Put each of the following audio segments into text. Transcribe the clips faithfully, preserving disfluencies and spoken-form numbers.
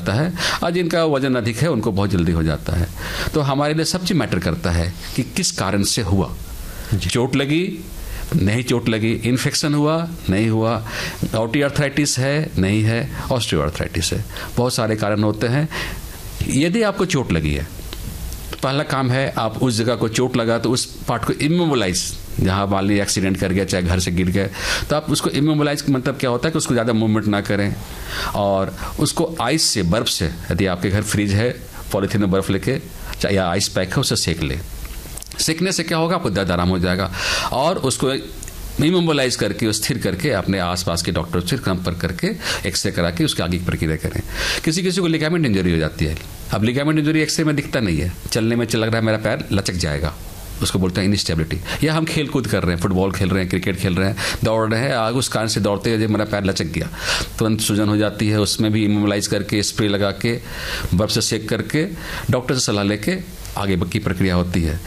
जाता है, और जिनका वजन अधिक है उनको बहुत जल्दी हो जाता है। तो हमारे लिए सब चीज़ मैटर करता है कि किस कारण से हुआ। चोट लगी, नहीं चोट लगी, इन्फेक्शन हुआ, नहीं हुआ, गॉटी आर्थराइटिस है, नहीं है, ऑस्टियो आर्थराइटिस है, बहुत सारे कारण होते हैं। यदि आपको चोट लगी है, पहला काम है आप उस जगह को चोट लगा तो उस पार्ट को इमोबिलाइज, जहाँ मान लीजिए एक्सीडेंट कर गया, चाहे घर से गिर गए, तो आप उसको इमोबिलाइज, मतलब क्या होता है कि उसको ज़्यादा मूवमेंट ना करें, और उसको आइस से, बर्फ़ से, यदि आपके घर फ्रिज है, पॉलीथीन में बर्फ़ लेके चाहे या आइस पैक है, उसे सेक ले। सेकने से क्या होगा, आपको दर्द आराम हो जाएगा, और उसको इमोबिलाइज करके, स्थिर करके अपने आसपास के डॉक्टर से संपर्क करके एक्सरे करा के उसकी आगे की प्रक्रिया करें। किसी किसी को लिगामेंट इंजरी हो जाती है। अब लिगामेंट इंजरी एक्सरे में दिखता नहीं है, चलने में चल रहा है मेरा पैर लचक जाएगा, उसको बोलते हैं इनस्टेबिलिटी। या हम खेल कूद कर रहे हैं, फुटबॉल खेल रहे हैं, क्रिकेट खेल रहे हैं, दौड़ रहे हैं, आगे उस कारण से दौड़ते हैं मेरा पैर लचक गया, तुरंत सूजन हो जाती है। उसमें भी इमोबिलाइज करके, स्प्रे लगा के, बर्फ से सेक करके, डॉक्टर से सलाह लेके आगे की प्रक्रिया होती है।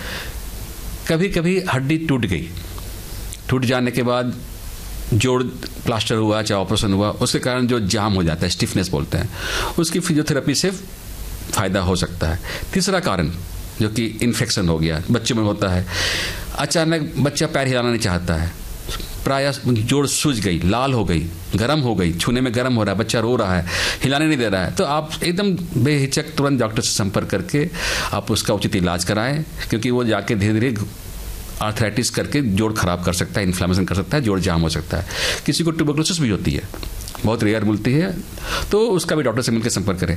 कभी कभी हड्डी टूट गई, टूट जाने के बाद जोड़ प्लास्टर हुआ, चाहे ऑपरेशन हुआ, उसके कारण जो जाम हो जाता है, स्टिफनेस बोलते हैं, उसकी फिजियोथेरेपी से फ़ायदा हो सकता है। तीसरा कारण जो कि इन्फेक्शन हो गया, बच्चे में होता है, अचानक बच्चा पैर हिलाना नहीं चाहता है, प्रायः जोड़ सूज गई, लाल हो गई, गर्म हो गई, छूने में गर्म हो रहा है, बच्चा रो रहा है, हिलाने नहीं दे रहा है, तो आप एकदम बेहिचक तुरंत डॉक्टर से संपर्क करके आप उसका उचित इलाज कराएं, क्योंकि वो जाके धीरे धीरे आर्थराइटिस करके जोड़ खराब कर सकता है, इन्फ्लेमेशन कर सकता है, जोड़ जाम हो सकता है। किसी को ट्यूबरकुलोसिस भी होती है, बहुत रेयर मिलती है, तो उसका भी डॉक्टर से मिलकर संपर्क करें।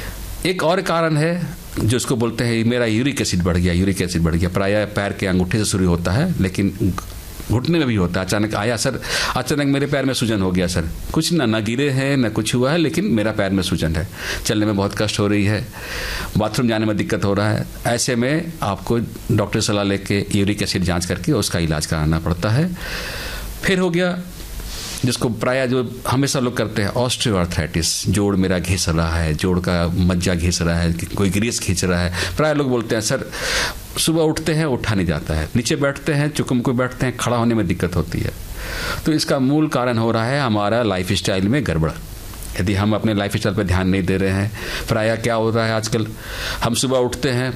एक और कारण है जो इसको बोलते हैं मेरा यूरिक एसिड बढ़ गया, यूरिक एसिड बढ़ गया, प्रायः पैर के अंगूठे से शुरू होता है, लेकिन घुटने में भी होता है। अचानक आया सर, अचानक मेरे पैर में सूजन हो गया सर, कुछ ना ना गिरे हैं ना कुछ हुआ है, लेकिन मेरा पैर में सूजन है, चलने में बहुत कष्ट हो रही है, बाथरूम जाने में दिक्कत हो रहा है। ऐसे में आपको डॉक्टर सलाह लेके यूरिक एसिड जांच करके उसका इलाज कराना पड़ता है। फिर हो गया जिसको प्रायः जो हमेशा लोग करते हैं, ऑस्टियो आर्थराइटिस, जोड़ मेरा घिस रहा है, जोड़ का मज्जा घिस रहा है, कोई ग्रीस खींच रहा है। प्रायः लोग बोलते हैं सर सुबह उठते हैं उठा नहीं जाता है, नीचे बैठते हैं चुकम को बैठते हैं, खड़ा होने में दिक्कत होती है। तो इसका मूल कारण हो रहा है हमारा लाइफ स्टाइल में गड़बड़। यदि हम अपने लाइफ स्टाइल पर ध्यान नहीं दे रहे हैं, प्रायः क्या हो रहा है आजकल, हम सुबह उठते हैं,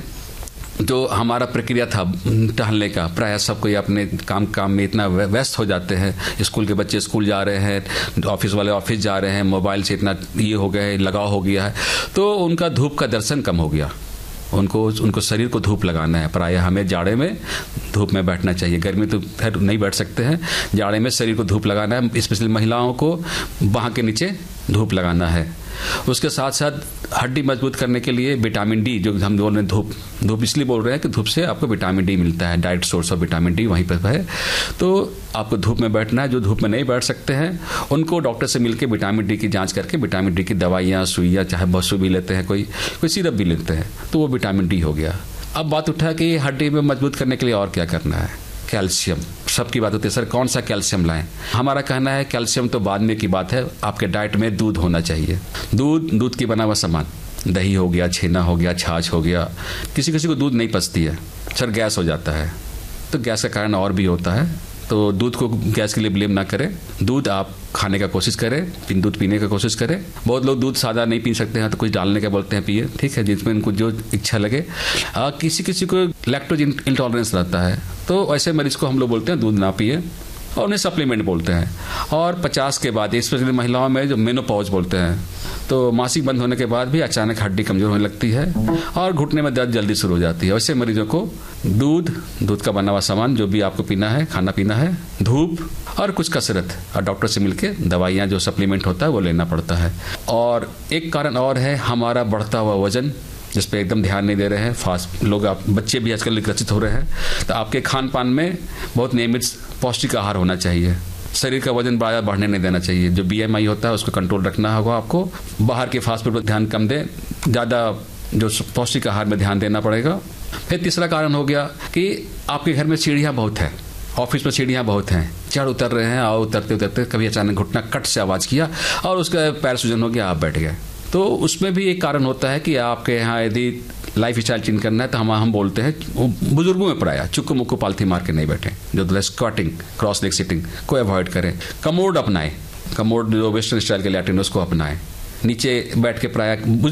जो हमारा प्रक्रिया था टहलने का, प्रायः सब कोई अपने काम काम में इतना व्यस्त हो जाते हैं, स्कूल के बच्चे स्कूल जा रहे हैं, ऑफिस वाले ऑफिस जा रहे हैं, मोबाइल से इतना ये हो गया है, लगाव हो गया है, तो उनका धूप का दर्शन कम हो गया। उनको उनको शरीर को धूप लगाना है। प्रायः हमें जाड़े में धूप में बैठना चाहिए, गर्मी तो फिर नहीं बैठ सकते हैं, जाड़े में शरीर को धूप लगाना है, स्पेशली महिलाओं को बाह के नीचे धूप लगाना है। उसके साथ साथ हड्डी मजबूत करने के लिए विटामिन डी, जो हम बोल रहे हैं धूप धूप इसलिए बोल रहे हैं कि धूप से आपको विटामिन डी मिलता है, direct source of vitamin D वहीं पर है। तो आपको धूप में बैठना है। जो धूप में नहीं बैठ सकते हैं उनको डॉक्टर से मिलकर विटामिन डी की जांच करके विटामिन डी की दवाइयाँ, सुइयाँ, चाहे बसु भी लेते हैं, कोई कोई सिरप भी लेते हैं, तो वो विटामिन डी हो गया। अब बात उठा कि हड्डी में मजबूत करने के लिए और क्या करना है। कैल्शियम, सबकी बात होती है सर कौन सा कैल्शियम लाएं। हमारा कहना है कैल्शियम तो बाद में की बात है, आपके डाइट में दूध होना चाहिए। दूध, दूध की बना हुआ सामान, दही हो गया, छेना हो गया, छाछ हो गया। किसी किसी को दूध नहीं पचती है, सर गैस हो जाता है, तो गैस का कारण और भी होता है, तो दूध को गैस के लिए ब्लेम ना करें। दूध आप खाने का कोशिश करें, दूध पीने का कोशिश करें। बहुत लोग दूध सादा नहीं पी सकते हैं तो कुछ डालने का बोलते हैं पिए, ठीक है, जिसमें इनको जो इच्छा लगे। आ, किसी किसी को लैक्टोज इंटॉलरेंस रहता है, तो ऐसे मरीज को हम लोग बोलते हैं दूध ना पिए और उन्हें सप्लीमेंट बोलते हैं। और पचास के बाद स्पेशली महिलाओं में जो मेनोपॉज बोलते हैं, तो मासिक बंद होने के बाद भी अचानक हड्डी कमजोर होने लगती है और घुटने में दर्द जल्दी शुरू हो जाती है। वैसे मरीजों को दूध, दूध का बना हुआ सामान जो भी आपको पीना है, खाना पीना है, धूप और कुछ कसरत और डॉक्टर से मिलके दवाइयाँ जो सप्लीमेंट होता है वो लेना पड़ता है। और एक कारण और है हमारा बढ़ता हुआ वजन, जिस पे एकदम ध्यान नहीं दे रहे हैं। फास्ट लोग, आप बच्चे भी आजकल विकसित हो रहे हैं, तो आपके खान पान में बहुत नियमित पौष्टिक आहार होना चाहिए। शरीर का वजन ज़्यादा बढ़ने नहीं देना चाहिए। जो बी एम आई होता है उसको कंट्रोल रखना होगा आपको। बाहर के फास्ट फूड पर ध्यान कम दें, ज़्यादा जो पौष्टिक आहार में ध्यान देना पड़ेगा। फिर तीसरा कारण हो गया कि आपके घर में सीढ़ियाँ बहुत हैं, ऑफिस में सीढ़ियाँ बहुत हैं, चढ़ उतर रहे हैं और उतरते उतरते कभी अचानक घुटना कट से आवाज़ किया और उसका पैर सूजन हो गया, आप बैठ गए। तो उसमें भी एक कारण होता है कि आपके यहाँ यदि लाइफ स्टाइल चेंज करना है तो हम हम बोलते हैं बुजुर्गों में प्रायः चुक्कू मुक्कू पालथी मार के नहीं बैठे, जो स्क्वाटिंग, क्रॉस लेग सिटिंग को अवॉइड करें। कमोड अपनाएं, कमोड जो वेस्टर्न स्टाइल के लैटिन उसको अपनाएं। नीचे बैठ के प्रायः